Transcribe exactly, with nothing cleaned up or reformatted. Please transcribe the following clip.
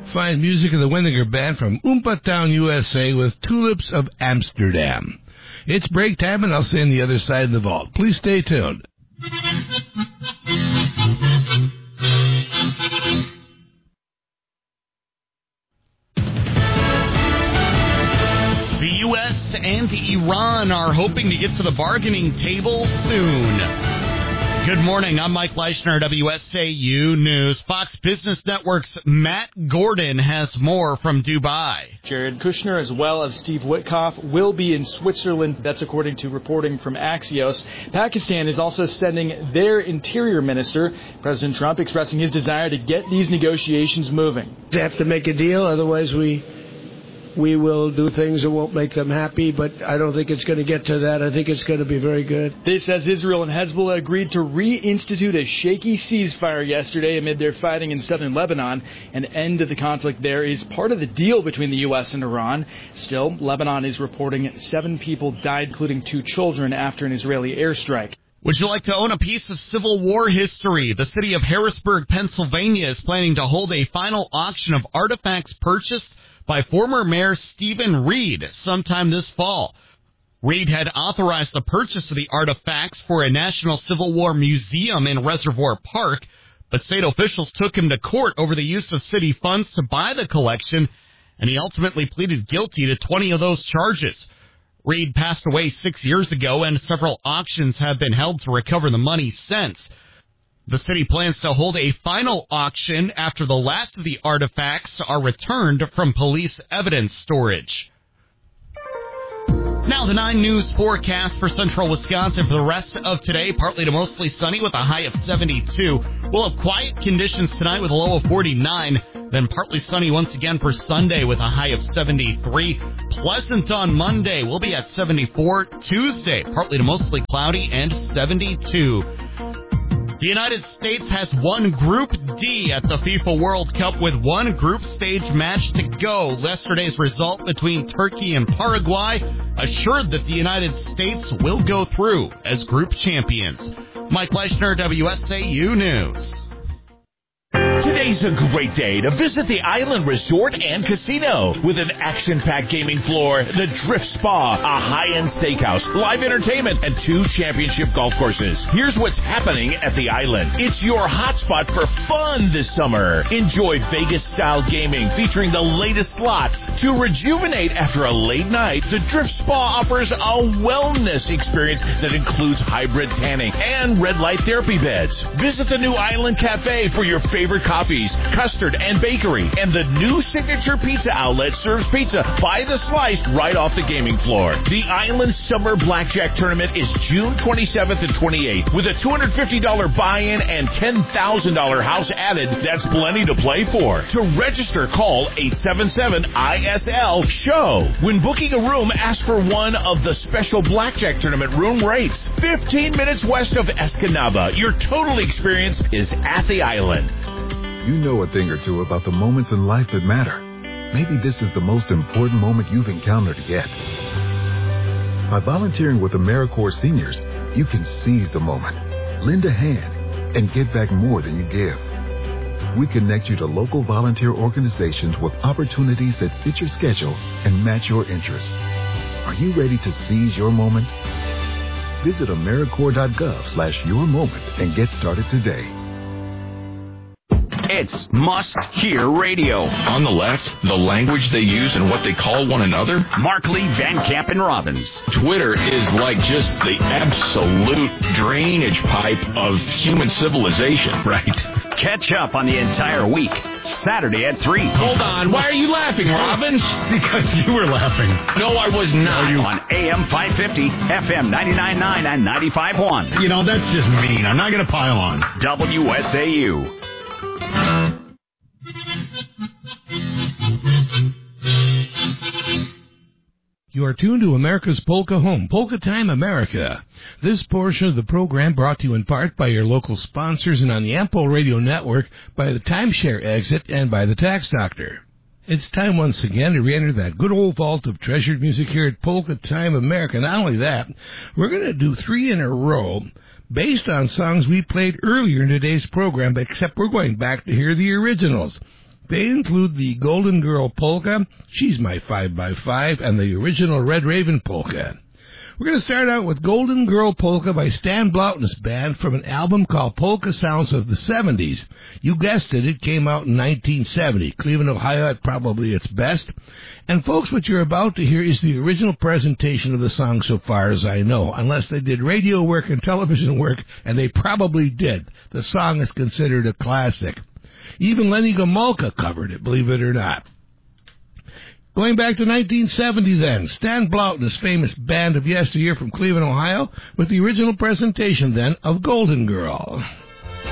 Find music of the Wendinger Band from Oompa Town, U S A with Tulips of Amsterdam. It's break time, and I'll see you on the other side of the vault. Please stay tuned. The U S and Iran are hoping to get to the bargaining table soon. Good morning. I'm Mike Leischner, W S A U News. Fox Business Network's Matt Gordon has more from Dubai. Jared Kushner, as well as Steve Witkoff, will be in Switzerland. That's according to reporting from Axios. Pakistan is also sending their interior minister, President Trump, expressing his desire to get these negotiations moving. They have to make a deal, otherwise we... We will do things that won't make them happy, but I don't think it's going to get to that. I think it's going to be very good. This as Israel and Hezbollah agreed to reinstitute a shaky ceasefire yesterday amid their fighting in southern Lebanon. An end to the conflict there is part of the deal between the U S and Iran. Still, Lebanon is reporting seven people died, including two children, after an Israeli airstrike. Would you like to own a piece of Civil War history? The city of Harrisburg, Pennsylvania is planning to hold a final auction of artifacts purchased by former Mayor Stephen Reed sometime this fall. Reed had authorized the purchase of the artifacts for a National Civil War Museum in Reservoir Park, but state officials took him to court over the use of city funds to buy the collection, and he ultimately pleaded guilty to twenty of those charges. Reed passed away six years ago, and several auctions have been held to recover the money since. The city plans to hold a final auction after the last of the artifacts are returned from police evidence storage. Now the nine News forecast for central Wisconsin for the rest of today. Partly to mostly sunny with a high of seventy-two. We'll have quiet conditions tonight with a low of forty-nine. Then partly sunny once again for Sunday with a high of seventy-three. Pleasant on Monday. We'll be at seventy-four. Tuesday, partly to mostly cloudy and seventy-two. The United States has won Group D at the FIFA World Cup with one group stage match to go. Yesterday's result between Turkey and Paraguay assured that the United States will go through as group champions. Mike Leischner, W S A U News. Today's a great day to visit the Island Resort and Casino with an action-packed gaming floor, the Drift Spa, a high-end steakhouse, live entertainment, and two championship golf courses. Here's what's happening at the Island. It's your hotspot for fun this summer. Enjoy Vegas-style gaming featuring the latest slots. To rejuvenate after a late night, the Drift Spa offers a wellness experience that includes hybrid tanning and red light therapy beds. Visit the new Island Cafe for your favorite coffees, custard, and bakery. And the new Signature Pizza Outlet serves pizza by the slice right off the gaming floor. The Island Summer Blackjack Tournament is June twenty-seventh and twenty-eighth with a two hundred fifty dollars buy-in and ten thousand dollars house added. That's plenty to play for. To register, call eight seven seven I S L show. When booking a room, ask for one of the special Blackjack Tournament room rates. fifteen minutes west of Escanaba. Your total experience is at the Island. You know a thing or two about the moments in life that matter. Maybe this is the most important moment you've encountered yet. By volunteering with AmeriCorps Seniors, you can seize the moment, lend a hand, and get back more than you give. We connect you to local volunteer organizations with opportunities that fit your schedule and match your interests. Are you ready to seize your moment? Visit AmeriCorps.gov slash your moment and get started today. It's must-hear radio. On the left, the language they use and what they call one another. Markley, Van Camp, and Robbins. Twitter is like just the absolute drainage pipe of human civilization, right? Catch up on the entire week. Saturday at three. Hold on. Why are you laughing, Robbins? Because you were laughing. No, I was not. You... On A M five fifty, F M ninety-nine point nine, and ninety-five point one. You know, that's just mean. I'm not going to pile on. W S A U. You are tuned to America's Polka Home, Polka Time America. This portion of the program brought to you in part by your local sponsors and on the Ample Radio Network by the Timeshare Exit and by the Tax Doctor. It's time once again to re-enter that good old vault of treasured music here at Polka Time America. Not only that, we're going to do three in a row based on songs we played earlier in today's program, except we're going back to hear the originals. They include the Golden Girl Polka, She's My five by five, and the original Red Raven Polka. We're going to start out with Golden Girl Polka by Stan Blauten's band from an album called Polka Sounds of the seventies. You guessed it, it came out in nineteen seventy. Cleveland, Ohio at probably its best. And folks, what you're about to hear is the original presentation of the song so far as I know, unless they did radio work and television work, and they probably did. The song is considered a classic. Even Lenny Gomulka covered it, believe it or not. Going back to nineteen seventy then, Stan Blauten's famous band of yesteryear from Cleveland, Ohio, with the original presentation then of Golden Girl.